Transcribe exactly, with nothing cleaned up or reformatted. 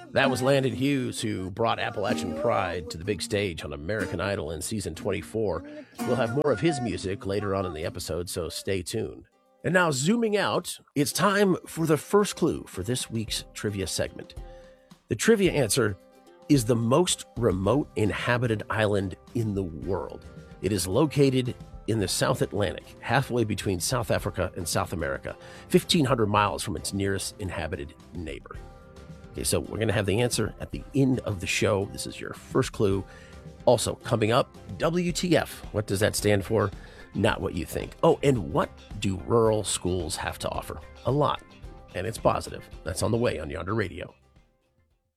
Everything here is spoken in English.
That was Landon Hughes, who brought Appalachian Pride to the big stage on American Idol in season twenty-four. We'll have more of his music later on in the episode, so stay tuned. And now, zooming out, it's time for the first clue for this week's trivia segment. The trivia answer is the most remote inhabited island in the world. It is located in the South Atlantic, halfway between South Africa and South America, fifteen hundred miles from its nearest inhabited neighbor. Okay, so we're going to have the answer at the end of the show. This is your first clue. Also, coming up, W T F. What does that stand for? Not what you think. Oh, and what do rural schools have to offer? A lot. And it's positive. That's on the way on Yonder Radio.